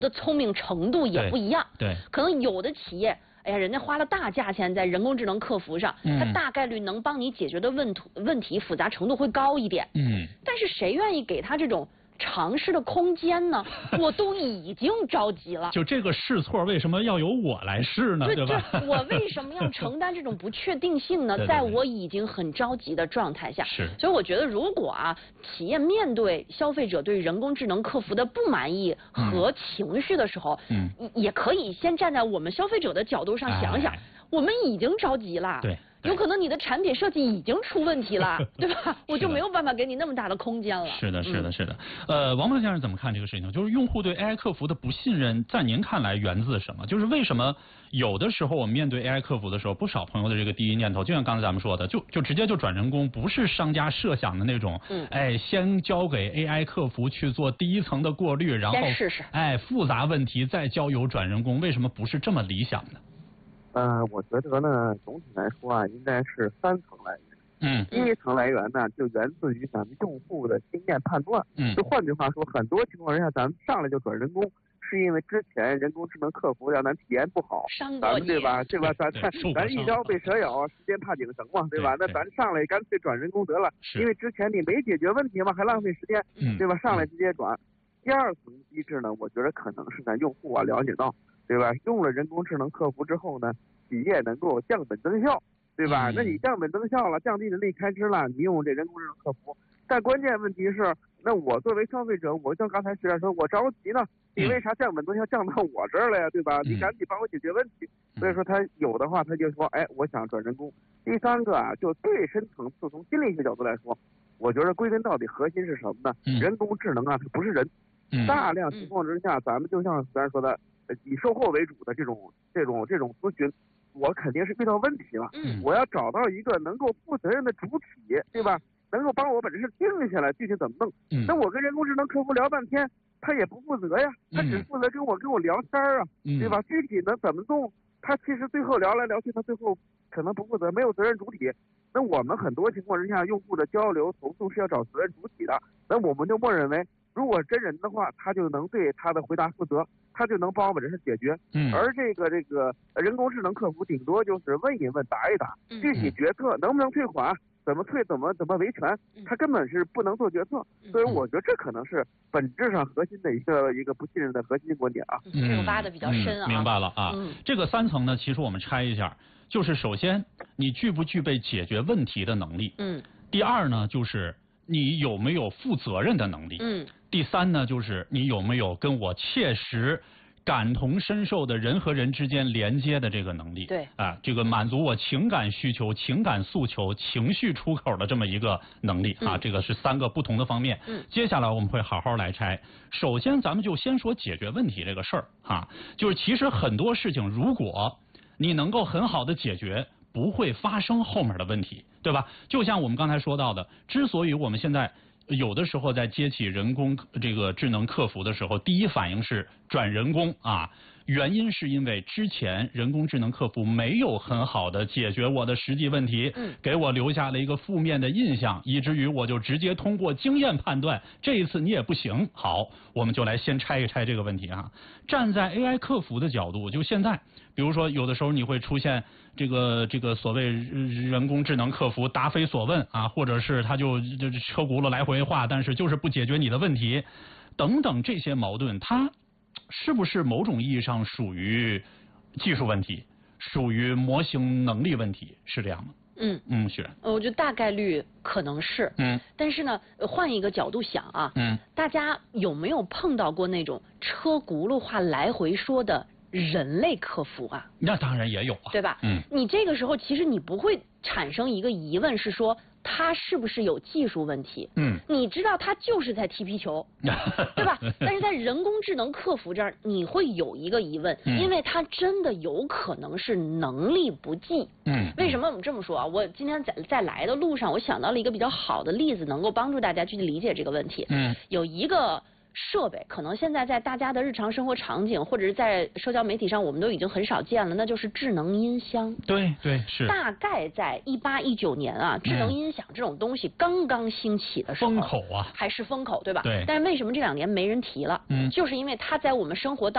的聪明程度也不一样。 对， 可能有的企业，哎呀，人家花了大价钱在人工智能客服上，它大概率能帮你解决的问题复杂程度会高一点。但是谁愿意给他这种尝试的空间呢？我都已经着急了。 就这个试错，为什么要由我来试呢？对吧？ 我为什么要承担这种不确定性呢？在我已经很着急的状态下， 是。 所以我觉得，如果企业面对消费者对人工智能客服的不满意和情绪的时候，也可以先站在我们消费者的角度上想想，我们已经着急了。 对。 有可能你的产品设计已经出问题了，对吧？我就没有办法给你那么大的空间了。 是的，是的，是的。王鹏先生怎么看这个事情？就是用户对 AI 客服的不信任，在您看来源自什么？就是为什么有的时候我们面对 AI 客服的时候，不少朋友的这个第一念头，就像刚才咱们说的，就直接就转人工，不是商家设想的那种，先交给 AI 客服去做第一层的过滤，然后先试试， 复杂问题再交由转人工，为什么不是这么理想的？ 我觉得呢，总体来说应该是3层来源。第一层来源呢，就源自于咱们用户的经验判断。就换句话说，很多情况下，咱们上来就转人工，是因为之前人工智能客服让咱体验不好，咱们对吧？咱一朝被蛇咬，十年怕井绳嘛，对吧？那咱上来干脆转人工得了，因为之前你没解决问题嘛，还浪费时间，对吧？上来直接转。第二层机制呢，我觉得可能是咱用户了解到，对吧？用了人工智能客服之后呢，企业能够降本增效，对吧？那你降本增效了，降低人力开支了，你用这人工智能客服，但关键问题是，那我作为消费者，我像刚才徐老师说，我着急呢，你为啥降本增效降到我这儿了呀，对吧？你赶紧帮我解决问题。所以说他有的话，他就说，我想转人工。第三个就最深层次，从心理学角度来说，我觉得归根到底核心是什么呢？人工智能它不是人。大量情况之下，咱们就像咱说的，以售后为主的这种咨询，我肯定是遇到问题了。我要找到一个能够负责任的主体，对吧？能够帮我把这事定下来，具体怎么弄？那我跟人工智能客服聊半天，他也不负责呀，他只负责跟我聊天啊，对吧？具体能怎么弄？他其实最后聊来聊去，他最后可能不负责，没有责任主体。那我们很多情况之下，用户的交流投诉是要找责任主体的，那我们就默认为，如果真人的话，他就能对他的回答负责，他就能帮我把这事解决。而这个人工智能客服顶多就是问一问答一答，具体决策能不能退款，怎么退，怎么维权，他根本是不能做决策。所以我觉得这可能是本质上核心的一个不信任的核心观点啊。 这个挖的比较深啊。 明白了啊。这个3层呢，其实我们拆一下，就是首先你具不具备解决问题的能力。第二呢，就是你有没有负责任的能力。第三呢，就是你有没有跟我切实感同身受的人和人之间连接的这个能力。 对这个满足我情感需求、情感诉求、情绪出口的这么一个能力这个是3个不同的方面。接下来我们会好好来拆。首先咱们就先说解决问题这个事儿就是其实很多事情如果你能够很好的解决，不会发生后面的问题，对吧？就像我们刚才说到的，之所以我们现在有的时候在接起人工这个智能客服的时候，第一反应是转人工原因是因为之前人工智能客服没有很好的解决我的实际问题，给我留下了一个负面的印象，以至于我就直接通过经验判断，这一次你也不行。好，我们就来先拆一拆这个问题站在 AI 客服的角度，就现在，比如说有的时候你会出现这个所谓人工智能客服答非所问或者是他就车轱辘来回画，但是就是不解决你的问题，等等这些矛盾，它是不是某种意义上属于技术问题，属于模型能力问题，是这样吗？是。 我觉得大概率可能是。但是呢，换一个角度想大家有没有碰到过那种车轱辘话来回说的人类客服那当然也有对吧？你这个时候其实你不会产生一个疑问，是说他是不是有技术问题？你知道他就是在踢皮球，对吧？但是在人工智能客服这儿，你会有一个疑问，因为他真的有可能是能力不济。为什么我们这么说我今天在来的路上，我想到了一个比较好的例子，能够帮助大家去理解这个问题。有一个设备可能现在在大家的日常生活场景或者是在社交媒体上我们都已经很少见了，那就是智能音箱。 对是。 大概在18、19年智能音响这种东西刚刚兴起的时候， 风口还是风口，对吧？ 对。 但是为什么这2年没人提了？就是因为它在我们生活当中